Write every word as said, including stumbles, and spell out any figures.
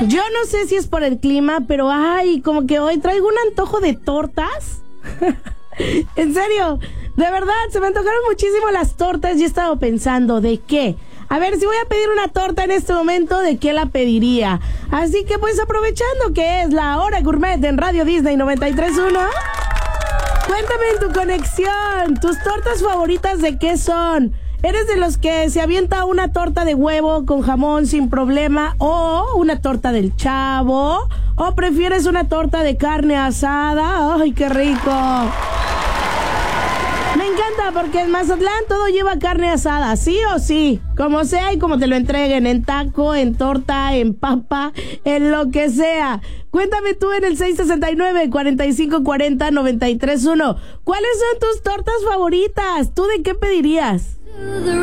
Yo no sé si es por el clima, pero ay, como que hoy traigo un antojo de tortas. En serio, de verdad, se me antojaron muchísimo las tortas y he estado pensando, ¿de qué? A ver, si voy a pedir una torta en este momento, ¿de qué la pediría? Así que pues aprovechando que es la hora gourmet en Radio Disney noventa y tres punto uno, cuéntame en tu conexión, ¿tus tortas favoritas de qué son? ¿Eres de los que se avienta una torta de huevo con jamón sin problema o una torta del Chavo? ¿O prefieres una torta de carne asada? ¡Ay, qué rico! Me encanta porque en Mazatlán todo lleva carne asada, sí o sí, como sea y como te lo entreguen, en taco, en torta, en papa, en lo que sea. Cuéntame tú en el seis sesenta y nueve, cuarenta y cinco cuarenta, noventa y tres uno. ¿Cuáles son tus tortas favoritas? ¿Tú de qué pedirías?